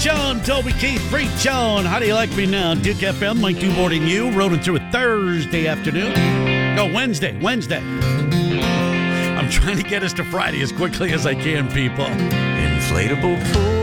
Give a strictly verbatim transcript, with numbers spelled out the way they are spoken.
Preach on, Toby Keith. Preach on. How do you like me now? Duke F M, Mike Duboarding you. Rolling through a Thursday afternoon. Oh, Wednesday. Wednesday. I'm trying to get us to Friday as quickly as I can, people. Inflatable pool.